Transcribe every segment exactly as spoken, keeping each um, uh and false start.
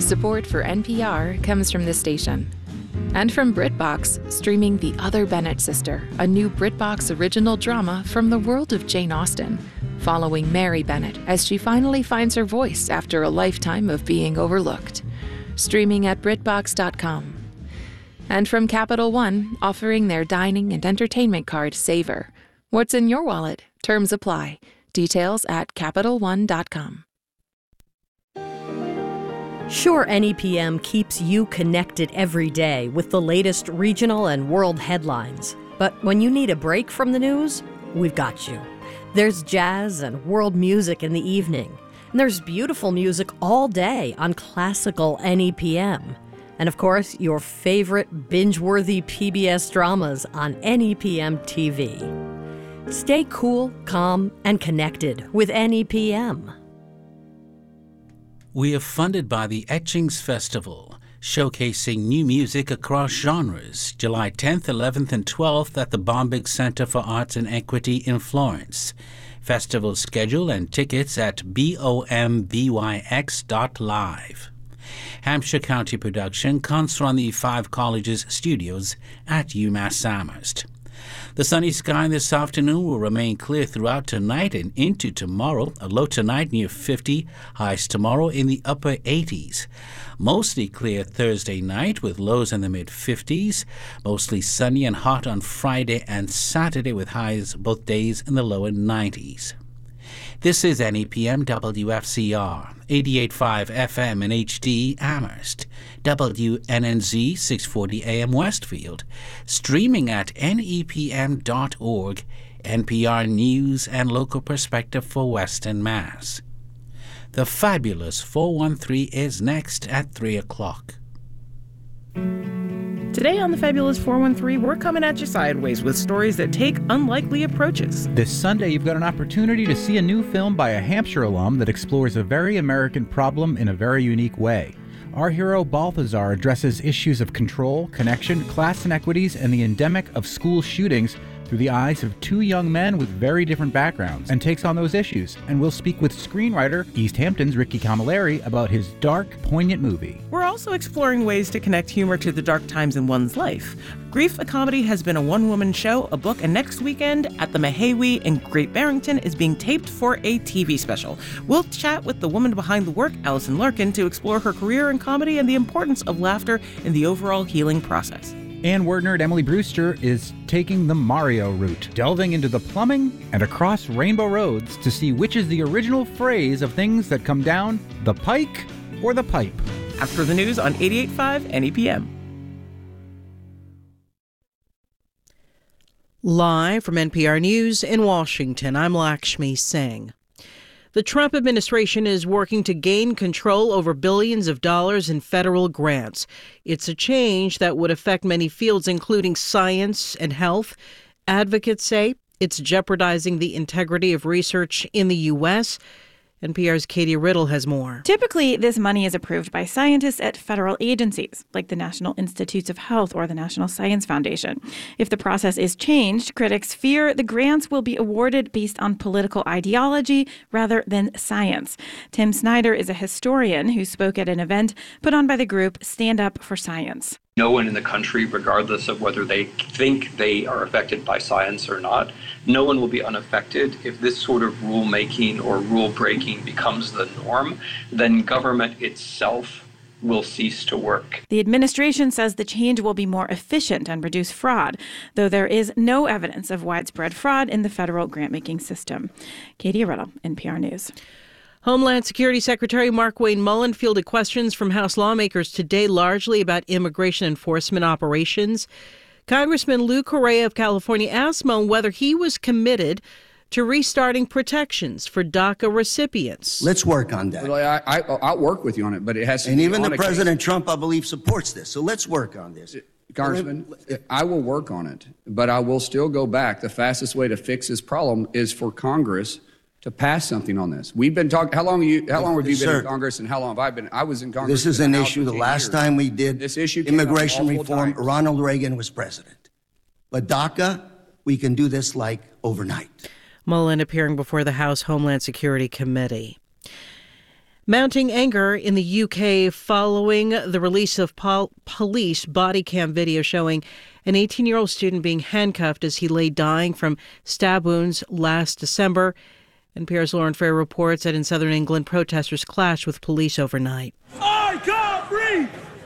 Support for N P R comes from this station. And from BritBox, streaming The Other Bennett Sister, a new BritBox original drama from the world of Jane Austen, following Mary Bennett as she finally finds her voice after a lifetime of being overlooked. Streaming at Britbox dot com. And from Capital One, offering their dining and entertainment card Savor. What's in your wallet? Terms apply. Details at Capital One dot com. Sure, N E P M keeps you connected every day with the latest regional and world headlines. But when you need a break from the news, we've got you. There's jazz and world music in the evening. And there's beautiful music all day on classical N E P M. And of course, your favorite binge-worthy P B S dramas on N E P M T V. Stay cool, calm, and connected with N E P M. We are funded by the Etchings Festival, showcasing new music across genres, July tenth, eleventh, and twelfth at the Bombig Center for Arts and Equity in Florence. Festival schedule and tickets at bombyx dot live. Hampshire County production comes from the Five Colleges studios at UMass Amherst. The sunny sky this afternoon will remain clear throughout tonight and into tomorrow. A low tonight near fifty, highs tomorrow in the upper eighties. Mostly clear Thursday night with lows in the mid-fifties. Mostly sunny and hot on Friday and Saturday with highs both days in the lower nineties. This is N E P M W F C R, eighty-eight point five F M in H D Amherst, W N N Z six forty A M Westfield, streaming at N E P M dot org, N P R News and local perspective for Western Mass. The fabulous four one three is next at three o'clock. Today on the Fabulous four one three, we're coming at you sideways with stories that take unlikely approaches. This Sunday, you've got an opportunity to see a new film by a Hampshire alum that explores a very American problem in a very unique way. Our hero, Balthazar, addresses issues of control, connection, class inequities, and the endemic of school shootings through the eyes of two young men with very different backgrounds, and takes on those issues. And we'll speak with screenwriter East Hampton's Ricky Camilleri about his dark, poignant movie. We're also exploring ways to connect humor to the dark times in one's life. Grief, a Comedy has been a one-woman show, a book, and next weekend at the Mahawi in Great Barrington is being taped for a T V special. We'll chat with the woman behind the work, Allison Larkin, to explore her career in comedy and the importance of laughter in the overall healing process. And word nerd Emily Brewster is taking the Mario route, delving into the plumbing and across rainbow roads to see which is the original phrase of things that come down the pike or the pipe. After the news on eighty-eight point five N E P M. Live from N P R News in Washington, I'm Lakshmi Singh. The Trump administration is working to gain control over billions of dollars in federal grants. It's a change that would affect many fields, including science and health. Advocates say it's jeopardizing the integrity of research in the U S N P R's Katie Riddle has more. Typically, this money is approved by scientists at federal agencies, like the National Institutes of Health or the National Science Foundation. If the process is changed, critics fear the grants will be awarded based on political ideology rather than science. Tim Snyder is a historian who spoke at an event put on by the group Stand Up for Science. No one in the country, regardless of whether they think they are affected by science or not, no one will be unaffected. If this sort of rulemaking or rule breaking becomes the norm, then government itself will cease to work. The administration says the change will be more efficient and reduce fraud, though there is no evidence of widespread fraud in the federal grant-making system. Katie Riddle, N P R News. Homeland Security Secretary Markwayne Mullin fielded questions from House lawmakers today largely about immigration enforcement operations. Congressman Lou Correa of California asked Mullin whether he was committed to restarting protections for DACA recipients. Let's work on that. Well, I, I, I'll work with you on it, but it has to and be even on the a President case. Trump, I believe, supports this. So let's work on this. Congressman, I will work on it, but I will still go back. The fastest way to fix this problem is for Congress to pass something on this. We've been talking. How long? Are you, how long have you been Sir, in Congress, and how long have I been? I was in Congress. This is an now issue. The last years. time we did this issue immigration reform, times. Ronald Reagan was president. But DACA, we can do this like overnight. Mullin appearing before the House Homeland Security Committee. Mounting anger in the U K following the release of pol- police body cam video showing an eighteen-year-old student being handcuffed as he lay dying from stab wounds last December. N P R's Lauren Frayer reports that in southern England, protesters clashed with police overnight. I can't breathe!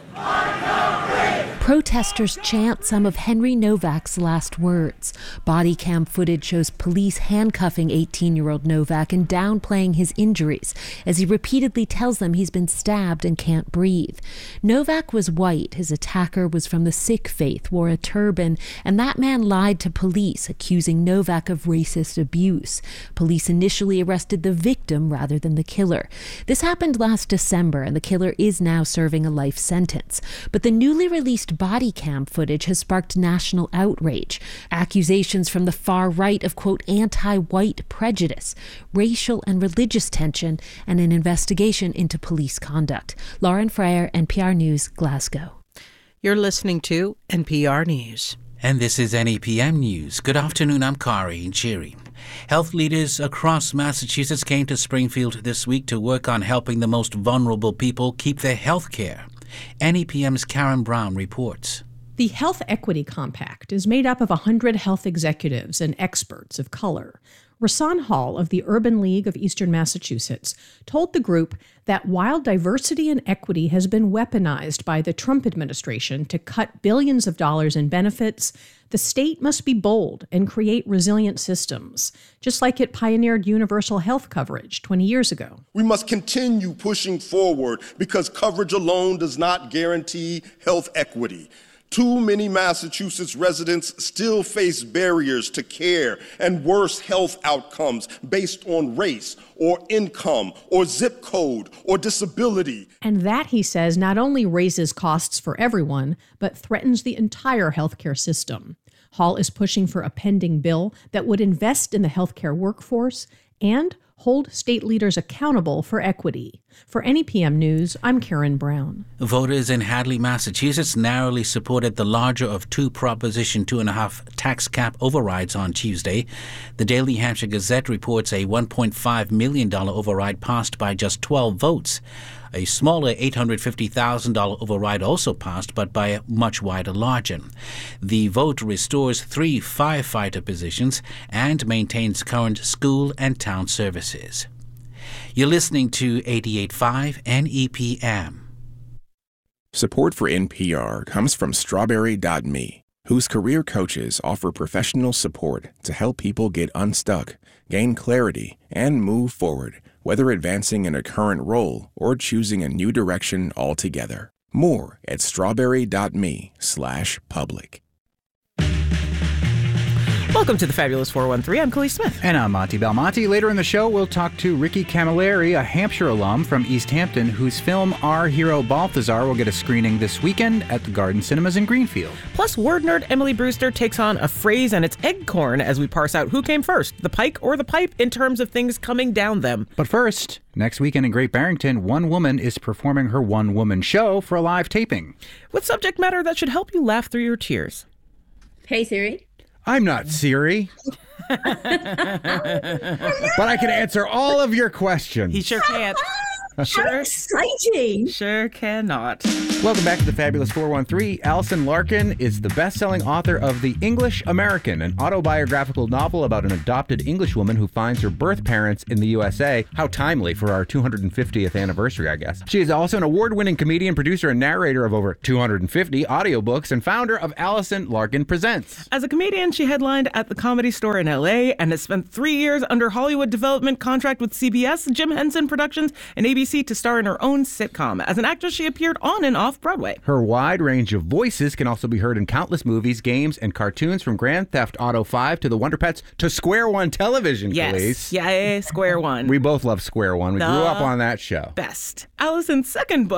I can't breathe! Protesters chant some of Henry Novak's last words. Body cam footage shows police handcuffing eighteen-year-old Novak and downplaying his injuries as he repeatedly tells them he's been stabbed and can't breathe. Novak was white. His attacker was from the Sikh faith, wore a turban, and that man lied to police, accusing Novak of racist abuse. Police initially arrested the victim rather than the killer. This happened last December, and the killer is now serving a life sentence. But the newly released body cam footage has sparked national outrage. Accusations from the far right of, quote, anti-white prejudice, racial and religious tension, and an investigation into police conduct. Lauren Frayer, N P R News, Glasgow. You're listening to N P R News. And this is N E P M News. Good afternoon, I'm Kari Nchiri. Health leaders across Massachusetts came to Springfield this week to work on helping the most vulnerable people keep their health care. N E P M's Karen Brown reports. The Health Equity Compact is made up of one hundred health executives and experts of color. Rasan Hall of the Urban League of Eastern Massachusetts told the group that while diversity and equity has been weaponized by the Trump administration to cut billions of dollars in benefits, the state must be bold and create resilient systems, just like it pioneered universal health coverage twenty years ago. We must continue pushing forward because coverage alone does not guarantee health equity. Too many Massachusetts residents still face barriers to care and worse health outcomes based on race or income or zip code or disability. And that, he says, not only raises costs for everyone, but threatens the entire healthcare system. Hall is pushing for a pending bill that would invest in the healthcare workforce and hold state leaders accountable for equity. For N E P M News, I'm Karen Brown. Voters in Hadley, Massachusetts narrowly supported the larger of two Proposition two and a half tax cap overrides on Tuesday. The Daily Hampshire Gazette reports a one point five million dollars override passed by just twelve votes. A smaller eight hundred fifty thousand dollars override also passed, but by a much wider margin. The vote restores three firefighter positions and maintains current school and town services. You're listening to eighty-eight point five N E P M. Support for N P R comes from Strawberry dot me, whose career coaches offer professional support to help people get unstuck, gain clarity, and move forward, whether advancing in a current role or choosing a new direction altogether. More at strawberry dot me slash public. Welcome to the Fabulous four one three. I'm Khalees Smith. And I'm Monty Belmonte. Later in the show, we'll talk to Ricky Camilleri, a Hampshire alum from East Hampton, whose film Our Hero Balthazar will get a screening this weekend at the Garden Cinemas in Greenfield. Plus, word nerd Emily Brewster takes on a phrase and its eggcorn as we parse out who came first, the pike or the pipe, in terms of things coming down them. But first, next weekend in Great Barrington, one woman is performing her one-woman show for a live taping. With subject matter that should help you laugh through your tears. Hey, Siri. I'm not Siri. But I can answer all of your questions. He sure can't. Sure, How exciting. Sure cannot. Welcome back to the Fabulous four one three. Alison Larkin is the best-selling author of The English American, an autobiographical novel about an adopted English woman who finds her birth parents in the U S A. How timely for our two hundred fiftieth anniversary, I guess. She is also an award-winning comedian, producer, and narrator of over two hundred fifty audiobooks and founder of Alison Larkin Presents. As a comedian, she headlined at the Comedy Store in L A and has spent three years under Hollywood development contract with C B S, Jim Henson Productions, and A B C to star in her own sitcom. As an actress, she appeared on and off Broadway. Her wide range of voices can also be heard in countless movies, games, and cartoons, from Grand Theft Auto five to The Wonder Pets to Square One television, yes. Khalees. Yeah, Square One. We both love Square One. We the grew up on that show. Best. Alison's second book,